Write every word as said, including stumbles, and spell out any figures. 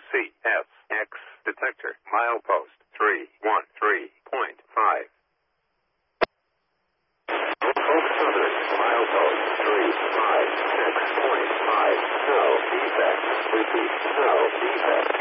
C S X detector milepost three one three point five. Norfolk Southern milepost three five six point five. No defect. Repeat. No defect.